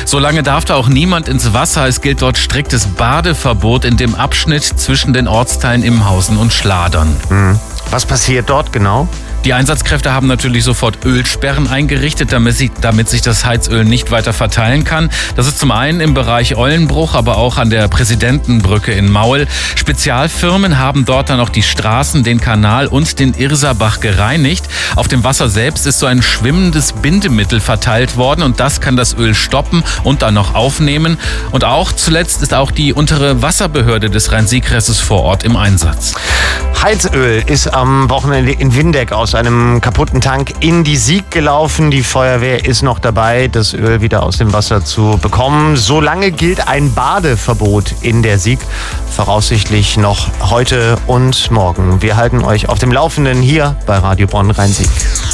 Solange darf da auch niemand ins Wasser. Es gilt dort striktes Badeverbot in dem Abschnitt zwischen den Ortsteilen Imhausen und Schladern. Was passiert dort genau? Die Einsatzkräfte haben natürlich sofort Ölsperren eingerichtet, damit sich das Heizöl nicht weiter verteilen kann. Das ist zum einen im Bereich Eulenbruch, aber auch an der Präsidentenbrücke in Maul. Spezialfirmen haben dort dann auch die Straßen, den Kanal und den Irserbach gereinigt. Auf dem Wasser selbst ist so ein schwimmendes Bindemittel verteilt worden und das kann das Öl stoppen und dann noch aufnehmen. Und auch zuletzt ist auch die untere Wasserbehörde des Rhein-Sieg-Kresses vor Ort im Einsatz. Heizöl ist am Wochenende in Windeck aus einem kaputten Tank in die Sieg gelaufen. Die Feuerwehr ist noch dabei, das Öl wieder aus dem Wasser zu bekommen. Solange gilt ein Badeverbot in der Sieg, voraussichtlich noch heute und morgen. Wir halten euch auf dem Laufenden hier bei Radio Bonn Rhein-Sieg.